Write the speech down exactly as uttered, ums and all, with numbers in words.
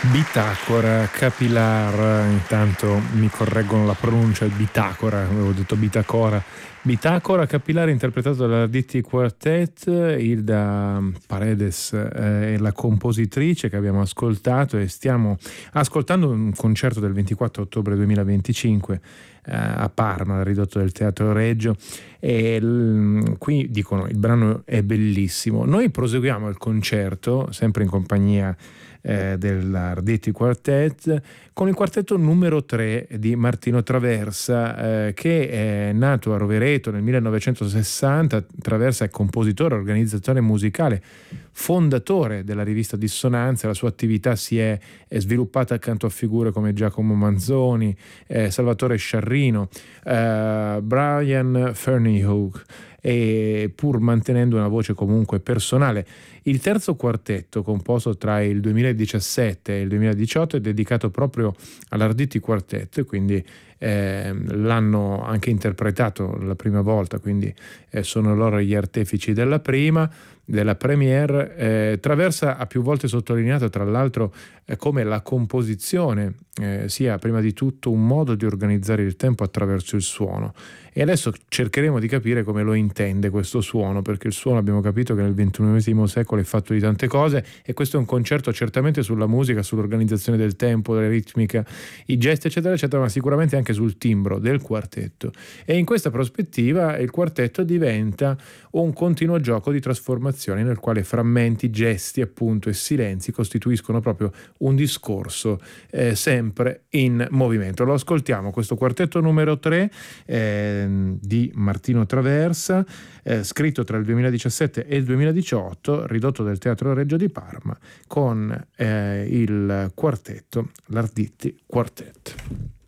Bitacora, Capilar, intanto mi correggono la pronuncia, Bitacora, avevo detto Bitacora. Bitacora, Capillare, interpretato dall'Arditi Quartet. Hilda Paredes è la compositrice che abbiamo ascoltato, e stiamo ascoltando un concerto del ventiquattro ottobre duemilaventicinque eh, a Parma, al Ridotto del Teatro Regio, e l- qui dicono il brano è bellissimo. Noi proseguiamo il concerto sempre in compagnia eh, dell'Arditi Quartet con il quartetto numero tre di Martino Traversa, eh, che è nato a Rovereto nel millenovecentosessanta. Traversa è compositore, organizzatore musicale, fondatore della rivista Dissonanza. La sua attività si è, è sviluppata accanto a figure come Giacomo Manzoni, eh, Salvatore Sciarrino, eh, Brian Ferneyhough, e pur mantenendo una voce comunque personale. Il terzo quartetto, composto tra il duemiladiciassette e il duemiladiciotto, è dedicato proprio all'Arditi Quartet, e quindi eh, l'hanno anche interpretato la prima volta, quindi eh, sono loro gli artefici della prima, della premiere. Eh, Traversa ha più volte sottolineato, tra l'altro, eh, come la composizione eh, sia prima di tutto un modo di organizzare il tempo attraverso il suono. E adesso cercheremo di capire come lo intende questo suono, perché il suono abbiamo capito che nel ventunesimo secolo è fatto di tante cose, e questo è un concerto certamente sulla musica, sull'organizzazione del tempo, la ritmica, i gesti eccetera eccetera, ma sicuramente anche sul timbro del quartetto. E in questa prospettiva il quartetto diventa un continuo gioco di trasformazioni nel quale frammenti, gesti appunto e silenzi costituiscono proprio un discorso eh, sempre in movimento. Lo ascoltiamo, questo quartetto numero tre eh, di Martino Traversa, eh, scritto tra il duemiladiciassette e il duemiladiciotto, ridotto del Teatro Regio di Parma, con eh, il quartetto, l'Arditi Quartet.